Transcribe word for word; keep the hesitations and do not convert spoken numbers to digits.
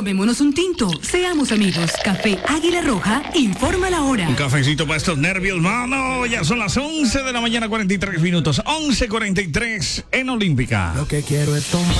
Tomémonos un tinto, seamos amigos. Café Águila Roja, informa la hora. Un cafecito para estos nervios, mano. Ya son las once de la mañana, cuarenta y tres minutos. once cuarenta y tres en Olímpica. Lo que quiero es tomar.